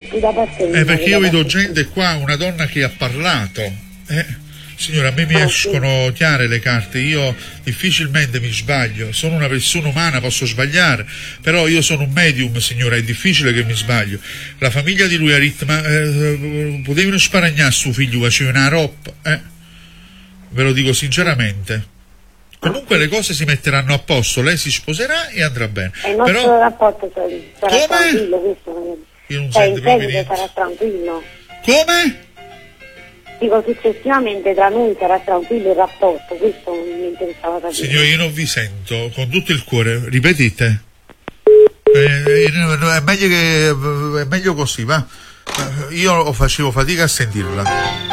da parte mia. Perché io vedo gente qua, una donna che ha parlato. Signora, a me mi escono chiare le carte, io difficilmente mi sbaglio, sono una persona umana, posso sbagliare, però io sono un medium, signora, è difficile che mi sbaglio. La famiglia di lui ha detto, ma potevano sparagnare a suo figlio, faceva una roba, ve lo dico sinceramente. Comunque le cose si metteranno a posto, lei si sposerà e andrà bene. Il nostro rapporto sarà tranquillo, questo. Io non sento proprio niente. Sarà tranquillo. Come? Dico, successivamente tra noi sarà tranquillo il rapporto, questo mi interessava capire. Signore, io non vi sento, con tutto il cuore, ripetite. È meglio così, va? Io facevo fatica a sentirla.